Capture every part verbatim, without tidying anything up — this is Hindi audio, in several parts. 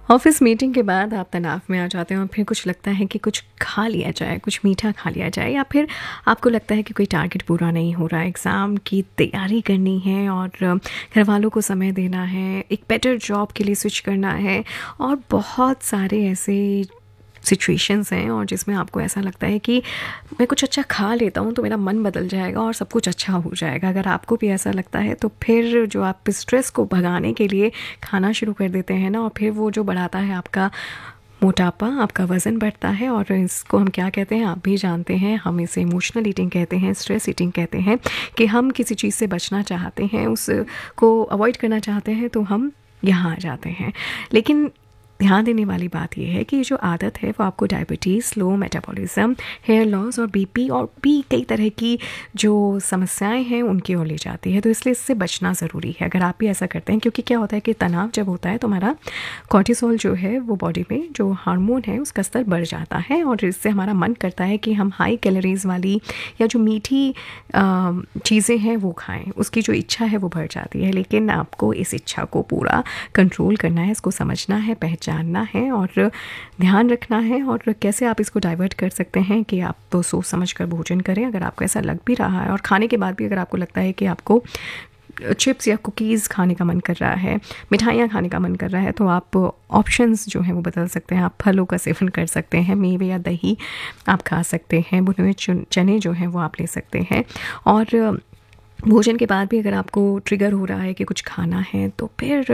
ऑफिस मीटिंग के बाद आप तनाव में आ जाते हैं और फिर कुछ लगता है कि कुछ खा लिया जाए, कुछ मीठा खा लिया जाए, या फिर आपको लगता है कि कोई टारगेट पूरा नहीं हो रहा है, एग्ज़ाम की तैयारी करनी है और घर वालों को समय देना है, एक बेटर जॉब के लिए स्विच करना है और बहुत सारे ऐसे सिचुएशंस हैं और जिसमें आपको ऐसा लगता है कि मैं कुछ अच्छा खा लेता हूँ तो मेरा मन बदल जाएगा और सब कुछ अच्छा हो जाएगा। अगर आपको भी ऐसा लगता है तो फिर जो आप स्ट्रेस को भगाने के लिए खाना शुरू कर देते हैं ना, और फिर वो जो बढ़ाता है आपका मोटापा, आपका वज़न बढ़ता है और इसको हम क्या कहते हैं आप भी जानते हैं, हम इसे इमोशनल ईटिंग कहते हैं, स्ट्रेस ईटिंग कहते हैं। कि हम किसी चीज़ से बचना चाहते हैं, उसको अवॉइड करना चाहते हैं तो हम यहाँ आ जाते हैं। लेकिन ध्यान देने वाली बात यह है कि ये जो आदत है वो आपको diabetes, slow metabolism, hair loss और बीपी और भी कई तरह की जो समस्याएं हैं उनकी ओर ले जाती है। तो इसलिए इससे बचना ज़रूरी है अगर आप भी ऐसा करते हैं, क्योंकि क्या होता है कि तनाव जब होता है तो हमारा कॉर्टिसोल जो है वो बॉडी में जो हार्मोन है उसका स्तर बढ़ जाता है और इससे हमारा मन करता है कि हम हाई कैलोरीज़ वाली या जो मीठी चीज़ें हैं वो खाएँ, उसकी जो इच्छा है वो बढ़ जाती है। लेकिन आपको इस इच्छा को पूरा कंट्रोल करना है, इसको समझना है, पहचान जानना है और ध्यान रखना है। और कैसे आप इसको डाइवर्ट कर सकते हैं कि आप तो सोच समझ कर भोजन करें अगर आपको ऐसा लग भी रहा है, और खाने के बाद भी अगर आपको लगता है कि आपको चिप्स या कुकीज़ खाने का मन कर रहा है, मिठाइयाँ खाने का मन कर रहा है, तो आप ऑप्शंस जो हैं वो बदल सकते हैं। आप फलों का सेवन कर सकते हैं, मेवे या दही आप खा सकते हैं, भुने हुए चने जो हैं वो आप ले सकते हैं। और भोजन के बाद भी अगर आपको ट्रिगर हो रहा है कि कुछ खाना है तो फिर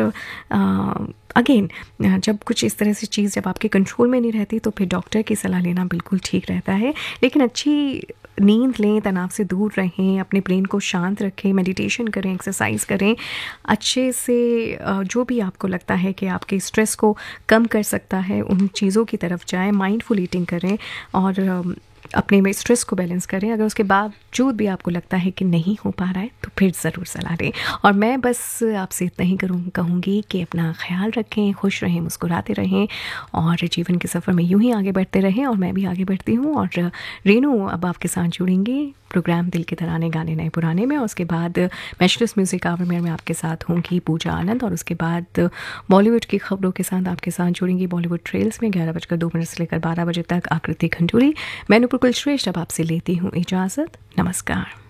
अगेन जब कुछ इस तरह से चीज़ जब आपके कंट्रोल में नहीं रहती तो फिर डॉक्टर की सलाह लेना बिल्कुल ठीक रहता है। लेकिन अच्छी नींद लें, तनाव से दूर रहें, अपने ब्रेन को शांत रखें, मेडिटेशन करें, एक्सरसाइज करें, अच्छे से जो भी आपको लगता है कि आपके स्ट्रेस को कम कर सकता है उन चीज़ों की तरफ जाएं, माइंडफुल ईटिंग करें और अपने में स्ट्रेस को बैलेंस करें। अगर उसके बावजूद भी आपको लगता है कि नहीं हो पा रहा है तो फिर ज़रूर सलाह लें। और मैं बस आपसे इतना ही करूँ कहूँगी कि अपना ख्याल रखें, खुश रहें, मुस्कुराते रहें और जीवन के सफ़र में यूं ही आगे बढ़ते रहें। और मैं भी आगे बढ़ती हूँ और रेनू अब आपके साथ जुड़ेंगी प्रोग्राम दिल के तराने गाने नए पुराने में। और उसके बाद मैचलेस म्यूज़िक आवर में मैं आपके साथ होंगी पूजा आनंद, और उसके बाद बॉलीवुड की खबरों के साथ आपके साथ जुड़ेंगी बॉलीवुड ट्रेल्स में ग्यारह बजकर दो मिनट से लेकर बारह बजे तक आकृति खंडूरी। मैं नुपुर कुलश्रेष्ठ अब आपसे लेती हूँ इजाज़त। नमस्कार।